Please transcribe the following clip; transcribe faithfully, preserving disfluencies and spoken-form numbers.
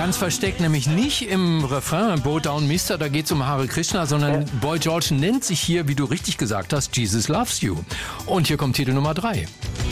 ganz versteckt, nämlich nicht im Refrain Bow Down Mister, da geht es um Hare Krishna, sondern ja. Boy George nennt sich hier, wie du richtig gesagt hast, Jesus Loves You. Und hier kommt Titel Nummer drei.